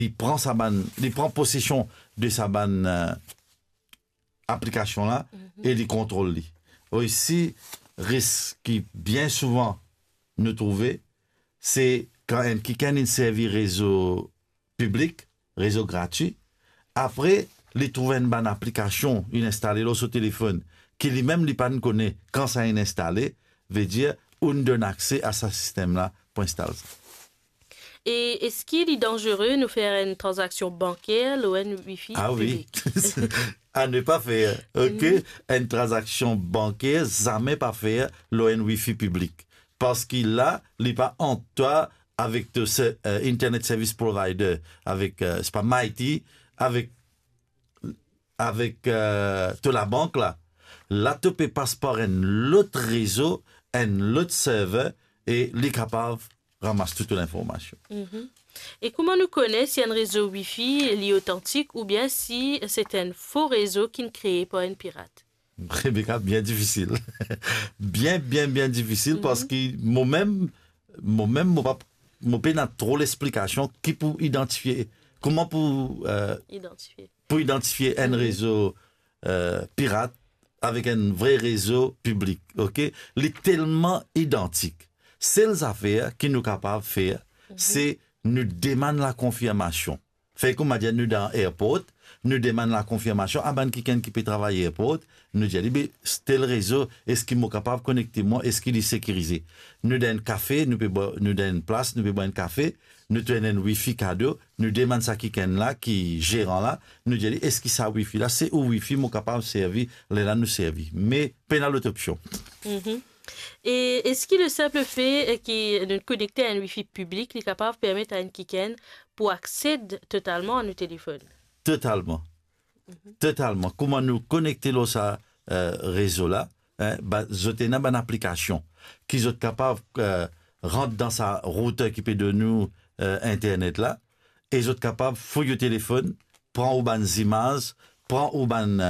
il prend possession de sa ban application là et il contrôle lui. Aussi, risque qui bien souvent nous trouver, c'est quand quelqu'un a un service réseau public, réseau gratuit, après, il trouve une bonne application, il installe sur le téléphone, qui lui-même ne connaît quand ça est installé, veut dire, on donne accès à ce système-là pour installer ça. Et est-ce qu'il est dangereux de faire une transaction bancaire ou un Wi-Fi oui, à ne pas faire. Une transaction bancaire, jamais pas faire le Wi-Fi public. Parce qu'il a, il n'est pas en toi avec ton Internet Service Provider, avec, c'est pas Mighty, avec toute la banque là. Là, tu peux passer par un autre réseau, un autre serveur, et il est capable ramasse toute l'information. Et comment nous connaissons si un réseau Wi-Fi est authentique ou bien si c'est un faux réseau qui est créé par un pirate? Rebecca, bien difficile. bien difficile parce que moi-même, je pas trop l'explication qui pour identifier, comment pour identifier un réseau pirate avec un vrai réseau public. Ok? Il est tellement identique. Ces affaires qui nous capables de faire, c'est nous demander la confirmation. Fait comme dit nous dans l'aéroport, nous demandons la confirmation à quelqu'un qui peut travailler à l'aéroport, nous disons tel réseau, est-ce qu'il est capable de connecter moi, est-ce qu'il est sécurisé. Nous donnons un café, nous donnons une place, nous boire un café, nous donnons un Wi-Fi cadeau, nous demandons ça quelqu'un là qui gérant là, nous disons est-ce que ça Wi-Fi là, c'est où Wi-Fi est capable de servir, là nous servir. Mais pas l'autre option. Et est-ce que le simple fait de connecter à un Wi-Fi public est capable de permettre à un kiken pour accéder totalement à nos téléphones? Totalement. Totalement. Comment nous connecter à ce réseau-là, j'ai une application qui est capable de rentrer dans sa routeur qui peut de nous Internet là, et j'ai capable de fouiller le téléphone, prendre des images, prendre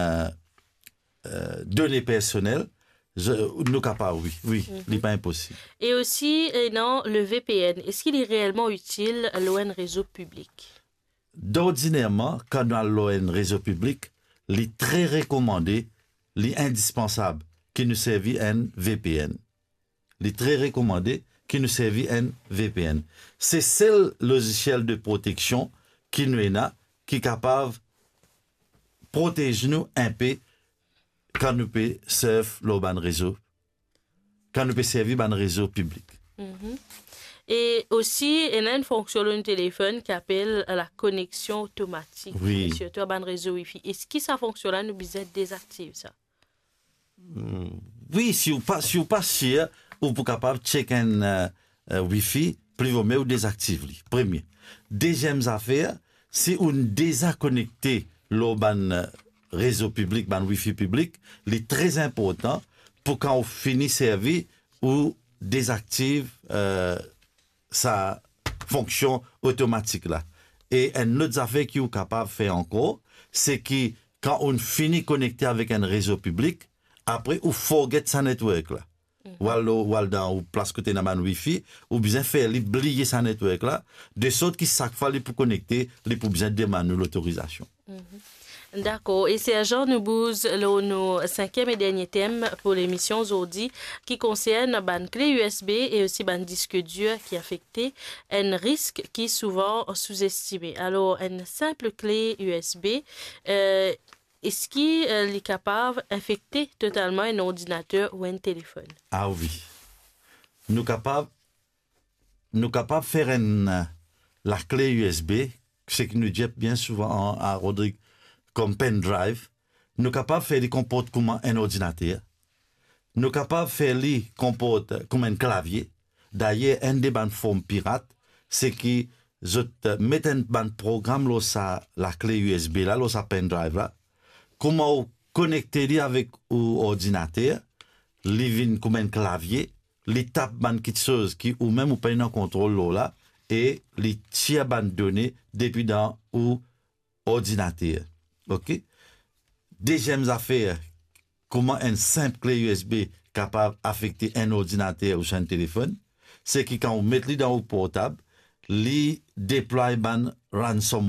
des données personnelles. Nous capables, oui, il n'est pas impossible. Et aussi, non, le VPN, est-ce qu'il est réellement utile à l'ON réseau public? D'ordinairement, quand on a l'ON réseau public, il est très recommandé, il est indispensable qu'il nous serve un VPN. Il est très recommandé qu'il nous serve un VPN. C'est ce logiciel de protection qui nous est là, qui est capable de protéger nous un peu quand nous pouvons servir le réseau, quand nous pouvons servir le réseau public. Et aussi, il y a une fonction sur le téléphone qui appelle la connexion automatique. Oui. Surtout le réseau Wi-Fi. Est-ce que ça fonctionne là, nous besoin désactiver ça? Oui, si vous pas sûr, vous pouvez capable de checker un Wi-Fi, plus ou moins désactiver. Premier. Deuxième affaire, si on désconnecte le réseau public, le Wi-Fi public, il est très important pour quand on finit servir ou désactive sa fonction automatique là. Et une autre affaire qui est capable de faire encore, c'est que quand on finit connecté avec un réseau public, après, on forget sa network là. Ou dans ou place côté dans Wi-Fi, ou bien faire oublier sa network là, de sorte que chaque fois pour connecter, les pour bien demander l'autorisation. D'accord. Et c'est Jean Noubouz, nos cinquième et dernier thème pour l'émission aujourd'hui, qui concerne ban clé USB et aussi ban disque dur qui affecté un risque qui est souvent sous-estimé. Alors, une simple clé USB, est-ce qu'il est capable d'infecter totalement un ordinateur ou un téléphone? Ah oui. Nous capables de faire la clé USB, ce qui nous dit bien souvent à Rodrigue, comme pendrive, nous capables de faire les comporte comme un ordinateur. Nous capables de faire les comporte comme un clavier. D'ailleurs, un des bandes formes pirates, c'est que je mets un programme là, la clé USB là, la pendrive là. Comment connecter avec l'ordinateur, les vient comme un clavier, les tape quelque chose qui ou même ou pas un contrôle là, et les tire bande données depuis dans l'ordinateur. OK? Deuxième affaire, comment une simple clé USB capable d'affecter un ordinateur ou un téléphone, c'est que quand on met les dans le portable, les déploie ban ransomware.